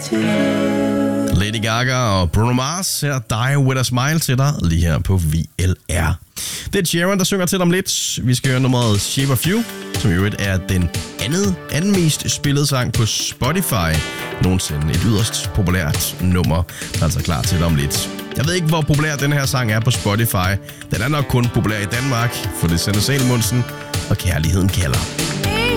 Lady Gaga og Bruno Mars her, Die With A Smile til dig, lige her på VLR. Det er Sharon, der synger til dig om lidt. Vi skal høre nummeret Shape of You, som i øvrigt er den anden mest spillede sang på Spotify nogensinde. Et yderst populært nummer, der er altså klar til dig om lidt. Jeg ved ikke, hvor populær den her sang er på Spotify. Den er nok kun populær i Danmark, for det er Sanne Salomonsen, og Kærligheden kalder.